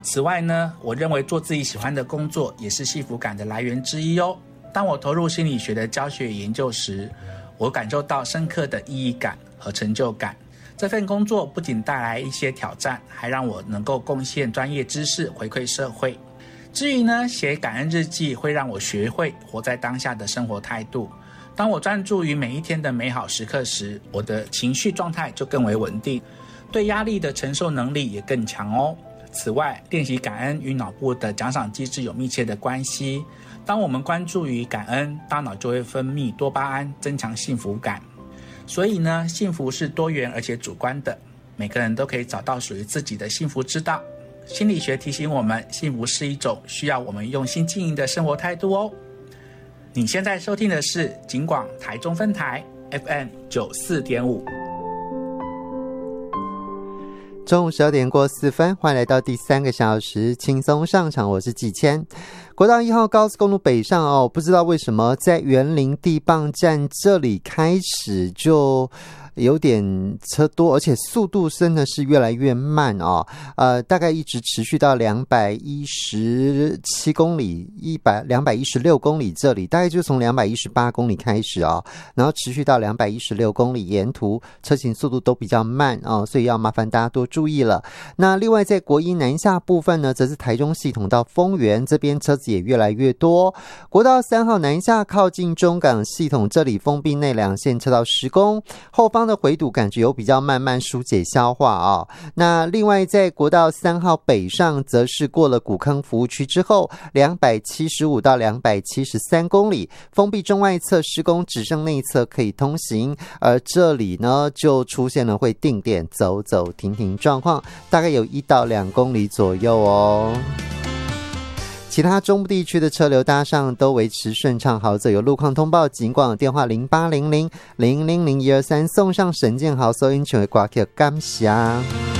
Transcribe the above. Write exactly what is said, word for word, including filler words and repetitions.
此外呢，我认为做自己喜欢的工作也是幸福感的来源之一哦。当我投入心理学的教学研究时，我感受到深刻的意义感和成就感。这份工作不仅带来一些挑战，还让我能够贡献专业知识回馈社会。至于呢，写感恩日记会让我学会活在当下的生活态度。当我专注于每一天的美好时刻时，我的情绪状态就更为稳定，对压力的承受能力也更强哦。此外，练习感恩与脑部的奖赏机制有密切的关系。当我们关注于感恩，大脑就会分泌多巴胺，增强幸福感。所以呢，幸福是多元而且主观的，每个人都可以找到属于自己的幸福之道。心理学提醒我们，幸福是一种需要我们用心经营的生活态度哦。你现在收听的是警广台中分台 F M 九十四点五。 中午十二点过四分，欢迎来到第三个小时轻松上场，我是季谦。国道一号高速公路北上哦，不知道为什么在员林地磅站这里开始就有点车多，而且速度真的是越来越慢哦，呃，大概一直持续到两百一十七公里，一百两百一十六公里这里，大概就从两百一十八公里开始哦，然后持续到两百一十六公里，沿途车行速度都比较慢哦，所以要麻烦大家多注意了。那另外在国一南下部分呢，则是台中系统到丰原这边车子也越来越多。国道三号南下靠近中港系统这里封闭内两线车道施工，后方的回堵感觉有比较慢慢疏解消化哦。那另外在国道三号北上，则是过了古坑服务区之后，两百七十五到两百七十三公里，封闭中外侧施工，只剩内侧可以通行，而这里呢就出现了会定点走走停停状况，大概有一到两公里左右哦。其他中部地区的车流搭上都维持顺畅好走，有路况通报警广电话零八零零零零零一二三送上沈建豪收音权的挂 Q 感谢。